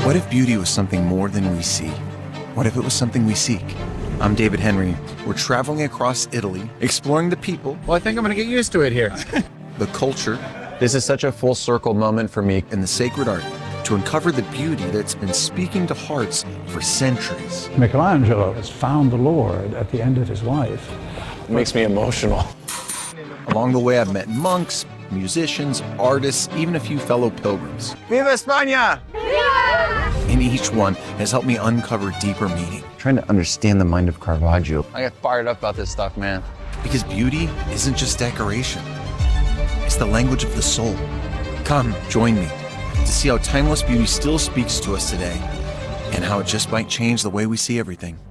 What if beauty was something more than we see? What if it was something we seek? I'm David Henry. We're traveling across Italy, exploring the people. Well, I think I'm going to get used to it here. The culture. This is such a full circle moment for me. And the sacred art to uncover the beauty that's been speaking to hearts for centuries. Michelangelo has found the Lord at the end of his life. It makes me emotional. Along the way, I've met monks, musicians, artists, even a few fellow pilgrims. Viva España! And each one has helped me uncover deeper meaning. Trying to understand the mind of Caravaggio. I get fired up about this stuff, man. Because beauty isn't just decoration. It's the language of the soul. Come, join me to see how timeless beauty still speaks to us today and how it just might change the way we see everything.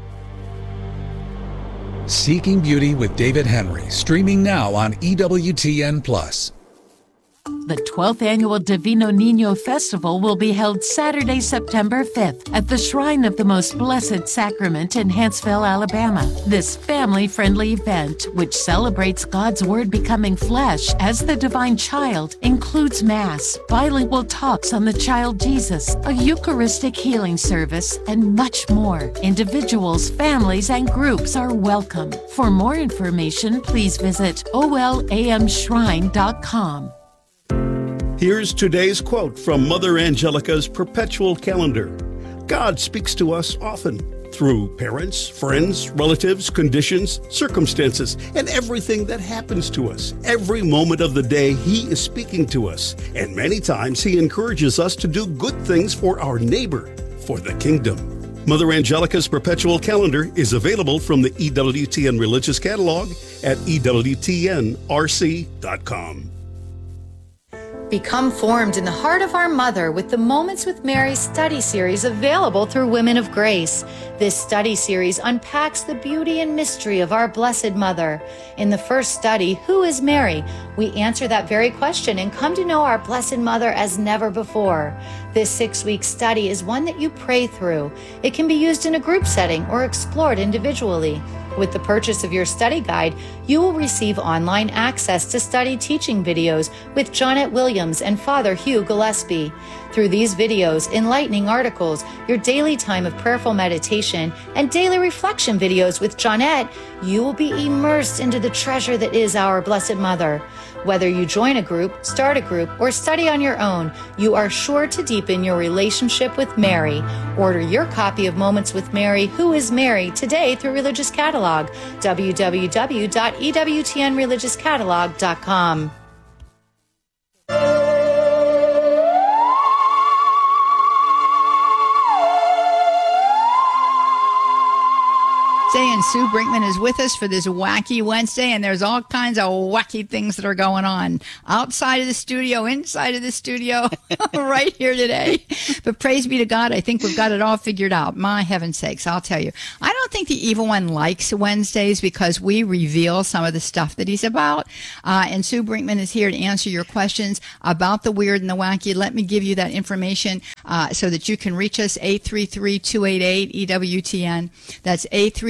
Seeking Beauty with David Henry, streaming now on EWTN+. The 12th Annual Divino Niño Festival will be held Saturday, September 5th at the Shrine of the Most Blessed Sacrament in Huntsville, Alabama. This family-friendly event, which celebrates God's Word becoming flesh as the divine child, includes Mass, bilingual talks on the child Jesus, a Eucharistic healing service, and much more. Individuals, families, and groups are welcome. For more information, please visit olamshrine.com. Here's today's quote from Mother Angelica's Perpetual Calendar. God speaks to us often through parents, friends, relatives, conditions, circumstances, and everything that happens to us. Every moment of the day, He is speaking to us, and many times He encourages us to do good things for our neighbor, for the kingdom. Mother Angelica's Perpetual Calendar is available from the EWTN Religious Catalog at EWTNRC.com. Become formed in the heart of our Mother with the Moments with Mary study series available through Women of Grace. This study series unpacks the beauty and mystery of our Blessed Mother. In the first study, Who is Mary? We answer that very question and come to know our Blessed Mother as never before. This 6-week study is one that you pray through. It can be used in a group setting or explored individually. With the purchase of your study guide, you will receive online access to study teaching videos with Jonette Williams and Father Hugh Gillespie. Through these videos, enlightening articles, your daily time of prayerful meditation, and daily reflection videos with Jonette, you will be immersed into the treasure that is our Blessed Mother. Whether you join a group, start a group, or study on your own, you are sure to deepen your relationship with Mary. Order your copy of Moments with Mary, Who is Mary, today through Religious Catalog, www.ewtnreligiouscatalog.com. And Sue Brinkman is with us for this Wacky Wednesday, and there's all kinds of wacky things that are going on outside of the studio, inside of the studio, right here today. But praise be to God, I think we've got it all figured out. My heaven's sakes, I'll tell you. I don't think the evil one likes Wednesdays because we reveal some of the stuff that he's about. And Sue Brinkman is here to answer your questions about the weird and the wacky. Let me give you that information so that you can reach us, 833-288-EWTN. That's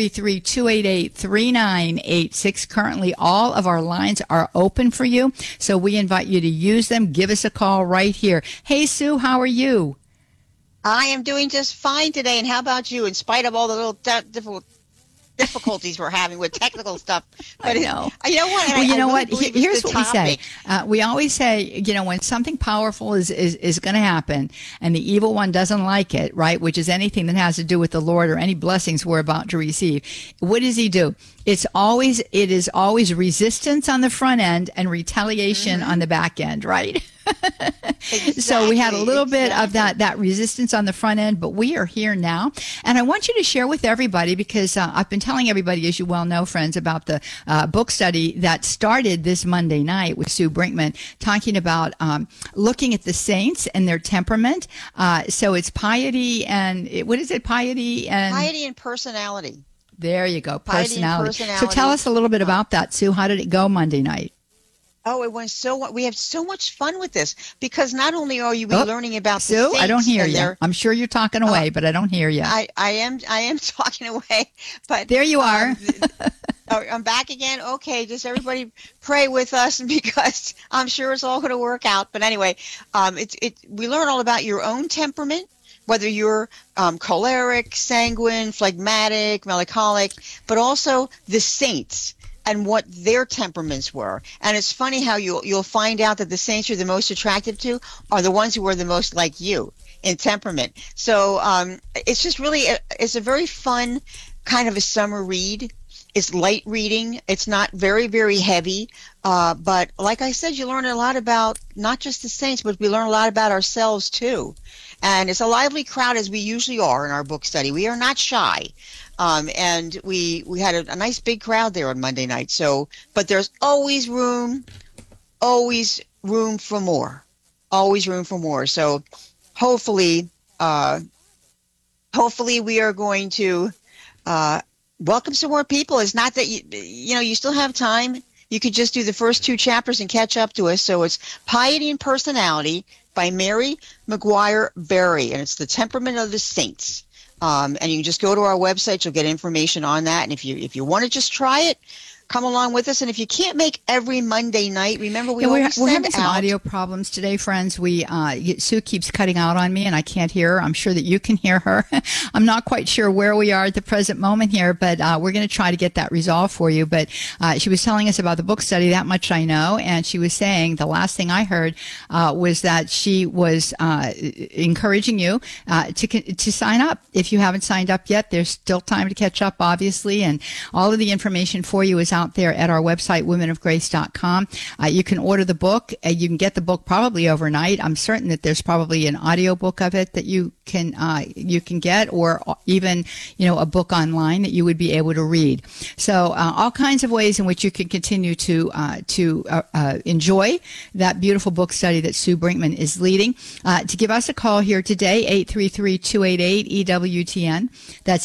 833-288-3986. Currently, all of our lines are open for you, so we invite you to use them. Give us a call right here. Hey, Sue, how are you? I am doing just fine today, and how about you, in spite of all the little difficulties we're having with technical stuff? But I know. You know what? Well, you know what? Here's what we say. We always say, you know, when something powerful is going to happen and the evil one doesn't like it, right, which is anything that has to do with the Lord or any blessings we're about to receive, what does he do? It is always resistance on the front end and retaliation on the back end, right? Exactly, so we had a little bit of that resistance on the front end, but we are here now. And I want you to share with everybody, because I've been telling everybody, as you well know, friends, about the book study that started this Monday night with Sue Brinkman, talking about looking at the saints and their temperament. So it's piety and, what is it? Piety and personality. There you go. Personality. So tell us a little bit about that, Sue. How did it go Monday night? Oh, it went we have so much fun with this, because not only are you learning about Sue, the saints, I don't hear you. I'm sure you're talking away, but I don't hear you. I am talking away, but there you are. I'm back again. Okay, just everybody pray with us, because I'm sure it's all going to work out. But anyway, we learn all about your own temperament, whether you're choleric, sanguine, phlegmatic, melancholic, but also the saints and what their temperaments were. And it's funny how you'll find out that the saints you're the most attracted to are the ones who are the most like you in temperament. So it's just really, it's a very fun kind of a summer read. It's light reading. It's not very, very heavy. But like I said, you learn a lot about not just the saints, but we learn a lot about ourselves too. And it's a lively crowd, as we usually are in our book study. We are not shy. And we had a nice big crowd there on Monday night. So, but there's always room for more. Always room for more. So hopefully we are going to welcome some more people. It's not that you still have time. You could just do the first 2 chapters and catch up to us. So it's Piety and Personality by Mary McGuire Berry, and it's the temperament of the saints. And you can just go to our website. You'll get information on that. And if you want to just try it, come along with us. And if you can't make every Monday night, remember we're having some audio problems today, friends. Sue keeps cutting out on me, and I can't hear her. I'm sure that you can hear her. I'm not quite sure where we are at the present moment here, but we're going to try to get that resolved for you. But she was telling us about the book study. That much I know. And she was saying the last thing I heard was that she was encouraging you to sign up. If you haven't signed up yet, there's still time to catch up, obviously, and all of the information for you is out there at our website, womenofgrace.com. You can order the book. You can get the book probably overnight. I'm certain that there's probably an audio book of it that you can get, or even a book online that you would be able to read. So all kinds of ways in which you can continue to enjoy that beautiful book study that Sue Brinkman is leading. To give us a call here today, 833-288-EWTN. That's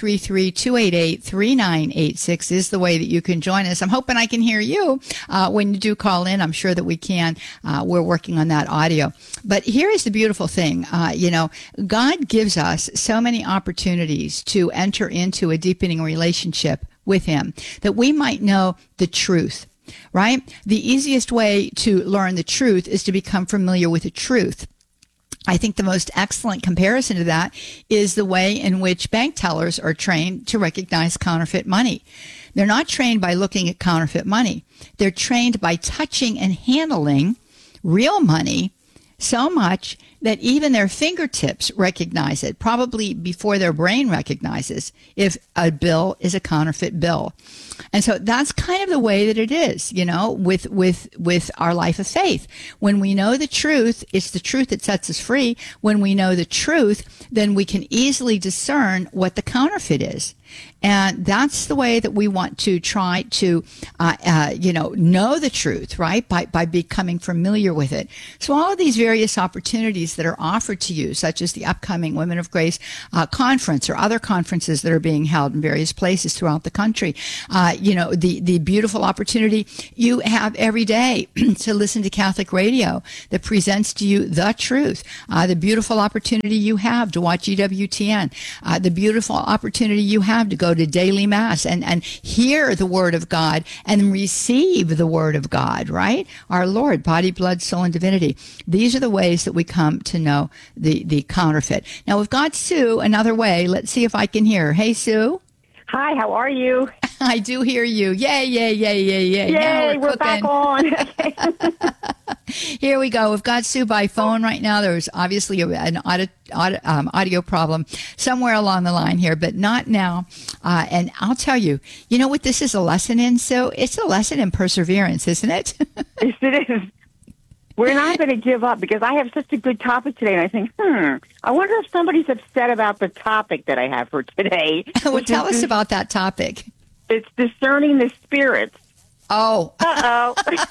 833-288-3986 is the way that you can join us. I'm hoping I can hear you when you do call in. I'm sure that we can. We're working on that audio. But here is the beautiful thing. God gives us so many opportunities to enter into a deepening relationship with Him that we might know the truth, right? The easiest way to learn the truth is to become familiar with the truth. I think the most excellent comparison to that is the way in which bank tellers are trained to recognize counterfeit money. They're not trained by looking at counterfeit money. They're trained by touching and handling real money so much that even their fingertips recognize it, probably before their brain recognizes if a bill is a counterfeit bill. And so that's kind of the way that it is, with our life of faith. When we know the truth, it's the truth that sets us free. When we know the truth, then we can easily discern what the counterfeit is. And that's the way that we want to try to, know the truth, right? By becoming familiar with it. So all of these various opportunities that are offered to you, such as the upcoming Women of Grace conference or other conferences that are being held in various places throughout the country, the beautiful opportunity you have every day to listen to Catholic radio that presents to you the truth, the beautiful opportunity you have to watch EWTN, the beautiful opportunity you have to go to daily mass and hear the word of God and receive the word of God, right? Our Lord, body, blood, soul, and divinity. These are the ways that we come to know the counterfeit. Now we've got Sue another way. Let's see if I can hear her. Hey, Sue. Hi, how are you? I do hear you. Yay, yay, yay, yay, yay. Yay, we're back on. Here we go. We've got Sue by phone right now. There's obviously an audio problem somewhere along the line here, but not now. And I'll tell you, you know what this is a lesson in, Sue? It's a lesson in perseverance, isn't it? Yes, it is. We're not going to give up because I have such a good topic today. And I think, I wonder if somebody's upset about the topic that I have for today. Well, tell us about that topic. It's discerning the spirits. Oh. Uh-oh.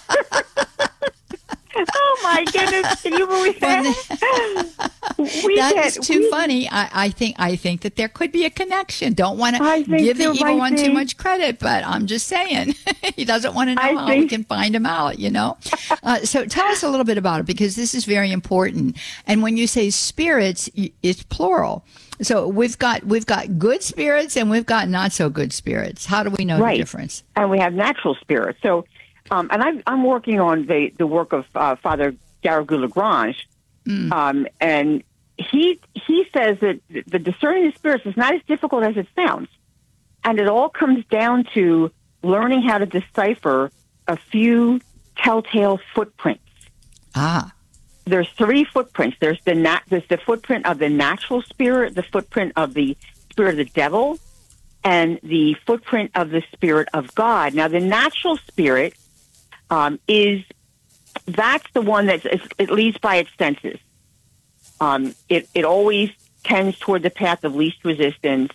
Oh, my goodness. Can you believe that? That is too funny. I think that there could be a connection. Don't want to give the evil one too much credit, but I'm just saying. He doesn't want to know how we can find him out, So tell us a little bit about it, because this is very important. And when you say spirits, it's plural. So we've got good spirits and we've got not so good spirits. How do we know the difference? And we have natural spirits. So, and I'm working on the work of Father Garrigou Lagrange, and he he says that the discerning the spirits is not as difficult as it sounds. And it all comes down to learning how to decipher a few telltale footprints. There's 3 footprints. There's the footprint of the natural spirit, the footprint of the spirit of the devil, and the footprint of the spirit of God. Now, the natural spirit that's the one it leads by its senses. It always tends toward the path of least resistance.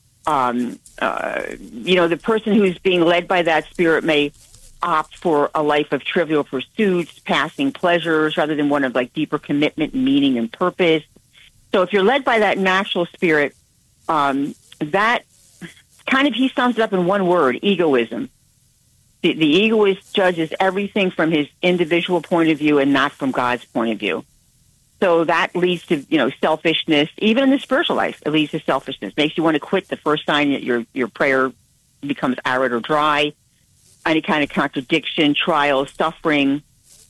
The person who's being led by that spirit may opt for a life of trivial pursuits, passing pleasures, rather than one of like deeper commitment, meaning, and purpose. So if you're led by that natural spirit, that kind of, he sums it up in one word: egoism. The egoist judges everything from his individual point of view and not from God's point of view. So that leads to, selfishness. Even in the spiritual life, it leads to selfishness. Makes you want to quit the first sign that your prayer becomes arid or dry. Any kind of contradiction, trial, suffering.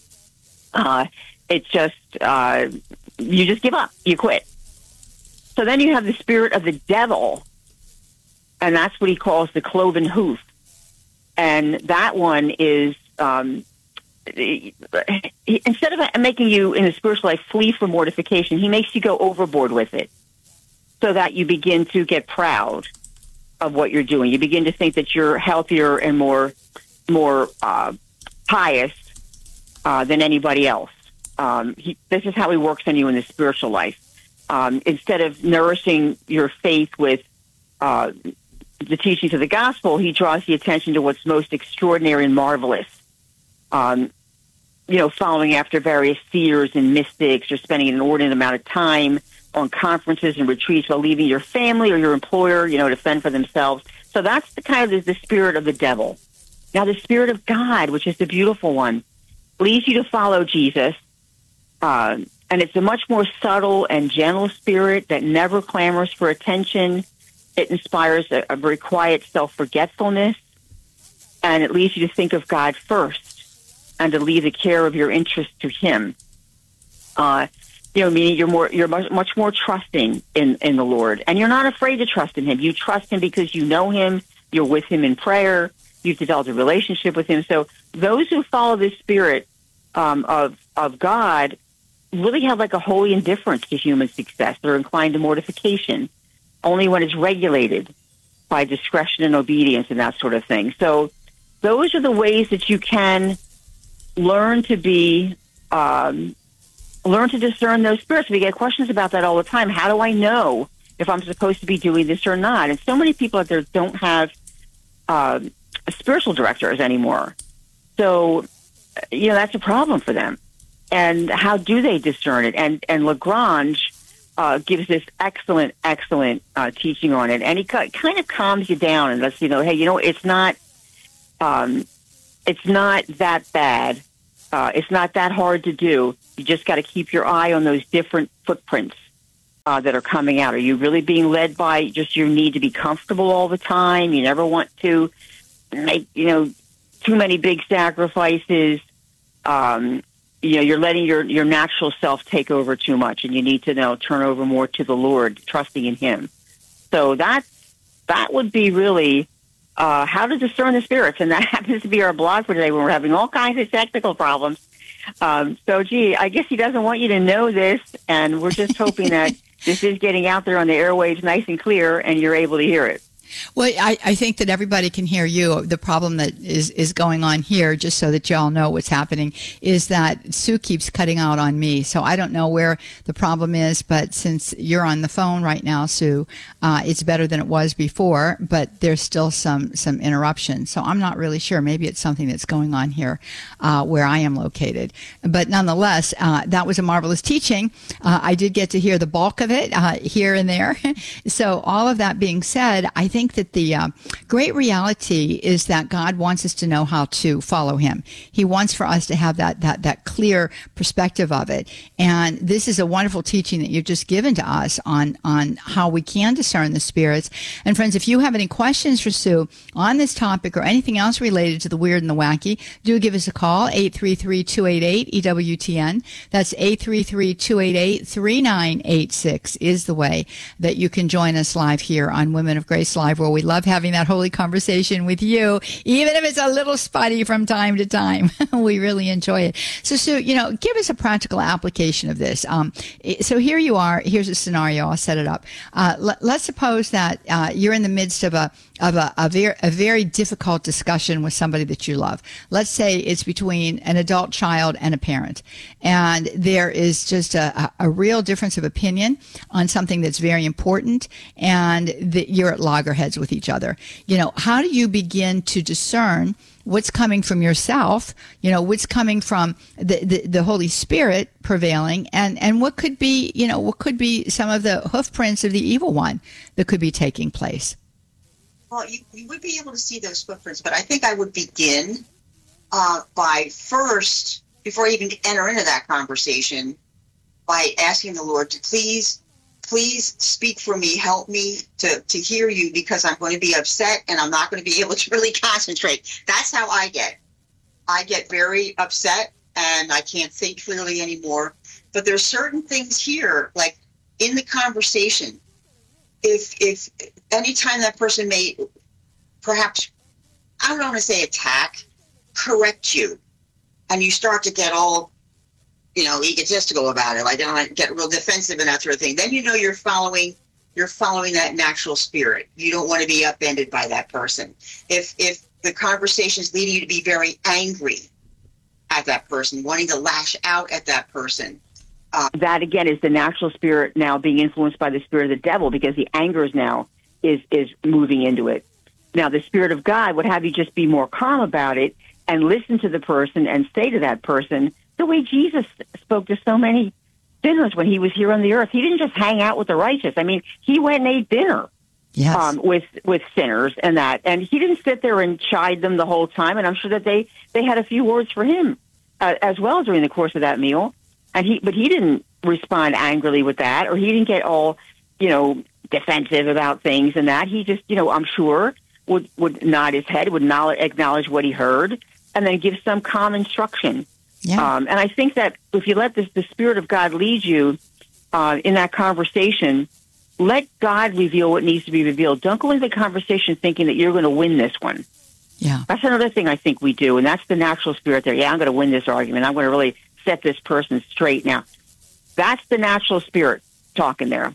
It's just, you just give up. You quit. So then you have the spirit of the devil, and that's what he calls the cloven hoof. And that one is, instead of making you in the spiritual life flee from mortification, he makes you go overboard with it, so that you begin to get proud of what you're doing. You begin to think that you're healthier and more pious than anybody else. This is how he works on you in the spiritual life. Instead of nourishing your faith with the teachings of the gospel, he draws the attention to what's most extraordinary and marvelous. Following after various seers and mystics, or spending an inordinate amount of time on conferences and retreats while leaving your family or your employer, to fend for themselves. So that's the kind of the spirit of the devil. Now, the spirit of God, which is the beautiful one, leads you to follow Jesus. And it's a much more subtle and gentle spirit that never clamors for attention. It inspires a very quiet self-forgetfulness, and it leads you to think of God first and to leave the care of your interest to him. Meaning you're much more trusting in the Lord, and you're not afraid to trust in him. You trust him because you know him. You're with him in prayer. You've developed a relationship with him. So those who follow this spirit of God really have like a holy indifference to human success. They're inclined to mortification only when it's regulated by discretion and obedience and that sort of thing. So those are the ways that you can learn to discern those spirits. We get questions about that all the time. How do I know if I'm supposed to be doing this or not? And so many people out there don't have spiritual directors anymore. So, that's a problem for them. And how do they discern it? And Lagrange gives this excellent teaching on it. And he kind of calms you down and lets you know, hey, it's not that bad. It's not that hard to do. You just got to keep your eye on those different footprints that are coming out. Are you really being led by just your need to be comfortable all the time? You never want to make, too many big sacrifices. You're letting your natural self take over too much, and you need to turn over more to the Lord, trusting in him. So that would be really how to discern the spirits, and that happens to be our blog for today when we're having all kinds of technical problems. I guess he doesn't want you to know this, and we're just hoping that this is getting out there on the airwaves nice and clear, and you're able to hear it. Well, I think that everybody can hear you. The problem that is going on here, just so that y'all know what's happening, is that Sue keeps cutting out on me. So I don't know where the problem is, but since you're on the phone right now, Sue, it's better than it was before, but there's still some interruption. So I'm not really sure. Maybe it's something that's going on here where I am located. But nonetheless, that was a marvelous teaching. I did get to hear the bulk of it here and there. So all of that being said, I think think that the great reality is that God wants us to know how to follow him. He wants for us to have that clear perspective of it. And this is a wonderful teaching that you've just given to us on how we can discern the spirits. And friends, if you have any questions for Sue on this topic or anything else related to the weird and the wacky, do give us a call, 833-288-EWTN. That's 833-288-3986 is the way that you can join us live here on Women of Grace Live, where we love having that holy conversation with you, even if it's a little spotty from time to time. We really enjoy it. So, Sue, give us a practical application of this. So here you are. Here's a scenario. I'll set it up. Let's suppose that you're in the midst of a very difficult discussion with somebody that you love. Let's say it's between an adult child and a parent, and there is just a real difference of opinion on something that's very important, and you're at loggerheads with each other. How do you begin to discern what's coming from yourself, what's coming from the Holy Spirit prevailing, and what could be some of the hoof prints of the evil one that could be taking place? Well, you would be able to see those footprints, but I think I would begin by first, before I even enter into that conversation, by asking the Lord to please speak for me, help me to hear you, because I'm going to be upset and I'm not going to be able to really concentrate. That's how I get. I get very upset and I can't think clearly anymore. But there's certain things here, like in the conversation, if anytime that person may perhaps, I don't want to say attack, correct you, and you start to get all, egotistical about it, like I get real defensive and that sort of thing, then you're following that natural spirit. You don't want to be upended by that person. If the conversation is leading you to be very angry at that person, wanting to lash out at that person, that again is the natural spirit now being influenced by the spirit of the devil, because the anger is now is moving into it. Now the Spirit of God would have you just be more calm about it and listen to the person and say to that person the way Jesus spoke to so many sinners when he was here on the earth. He didn't just hang out with the righteous. I mean, he went and ate dinner with sinners and that, and he didn't sit there and chide them the whole time. And I'm sure that they had a few words for him as well during the course of that meal. But he didn't respond angrily with that, or he didn't get all, defensive about things and that. He just, I'm sure would nod his head, would acknowledge what he heard, and then give some calm instruction. Yeah. And I think that if you let the Spirit of God lead you in that conversation, let God reveal what needs to be revealed. Don't go into the conversation thinking that you're going to win this one. Yeah. That's another thing I think we do, and that's the natural spirit there. Yeah, I'm going to win this argument. I'm going to really set this person straight now. That's the natural spirit talking there.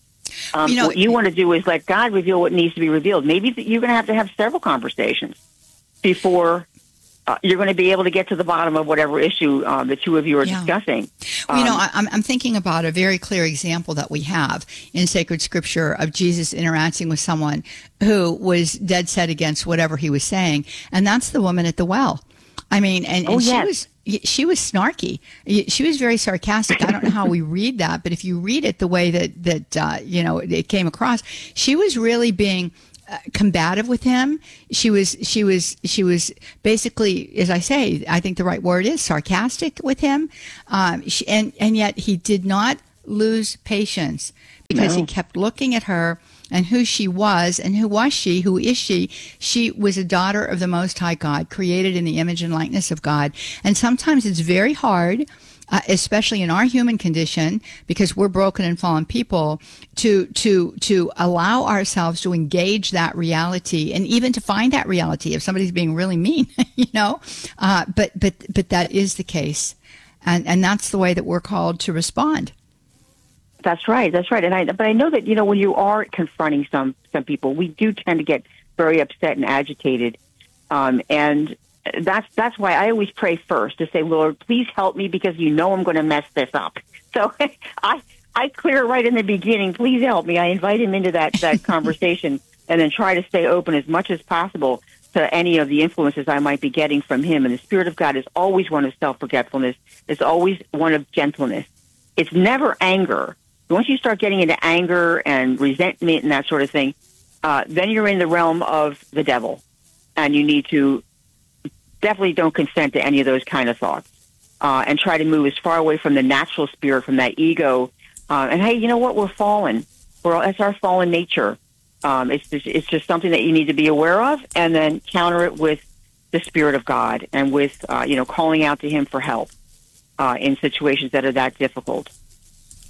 What you want to do is let God reveal what needs to be revealed. Maybe you're going to have several conversations before you're going to be able to get to the bottom of whatever issue the two of you are discussing. I'm thinking about a very clear example that we have in sacred scripture of Jesus interacting with someone who was dead set against whatever he was saying, and that's the woman at the well. I mean, she was snarky. She was very sarcastic. I don't know how we read that, but if you read it the way that it came across, she was really being combative with him. She was basically, as I say, I think the right word is sarcastic with him. And yet he did not lose patience, because he kept looking at her and who she was. And who was she? Who is she? She was a daughter of the Most High God, created in the image and likeness of God. And sometimes it's very hard, especially in our human condition, because we're broken and fallen people, to allow ourselves to engage that reality, and even to find that reality if somebody's being really mean, but that is the case. And that's the way that we're called to respond. That's right. But I know that, when you are confronting some people, we do tend to get very upset and agitated. And that's why I always pray first to say, Lord, please help me, because I'm going to mess this up. So I clear right in the beginning, please help me. I invite him into that conversation, and then try to stay open as much as possible to any of the influences I might be getting from him. And the Spirit of God is always one of self-forgetfulness. It's always one of gentleness. It's never anger. Once you start getting into anger and resentment and that sort of thing, then you're in the realm of the devil, and you need to definitely don't consent to any of those kind of thoughts, and try to move as far away from the natural spirit, from that ego. And hey, you know what? We're fallen. That's our fallen nature. It's just something that you need to be aware of, and then counter it with the Spirit of God and with calling out to Him for help in situations that are that difficult.